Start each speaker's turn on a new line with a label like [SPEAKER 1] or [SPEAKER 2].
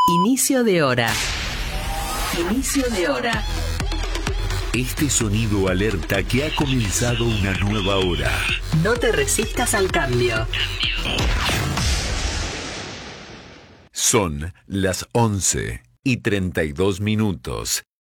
[SPEAKER 1] Inicio de hora. Inicio de hora.
[SPEAKER 2] Este sonido alerta que ha comenzado una nueva hora.
[SPEAKER 1] No te resistas al cambio.
[SPEAKER 2] Son las 11:32.